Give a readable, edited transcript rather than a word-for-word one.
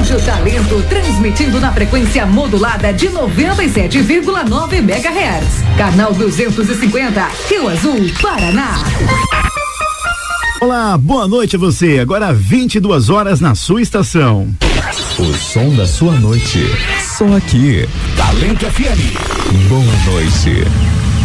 Rádio Talento, transmitindo na frequência modulada de 97,9 MHz. Canal 250, Rio Azul, Paraná. Olá, boa noite a você. Agora 22 horas na sua estação. O som da sua noite, só aqui. Talento FM. Boa noite.